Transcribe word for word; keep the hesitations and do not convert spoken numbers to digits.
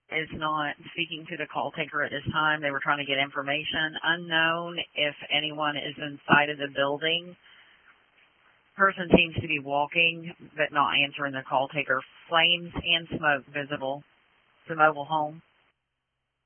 is not speaking to the call taker at this time. They were trying to get information. Unknown if anyone is inside of the building. Person seems to be walking but not answering the call taker. Flames and smoke visible. It's a mobile home.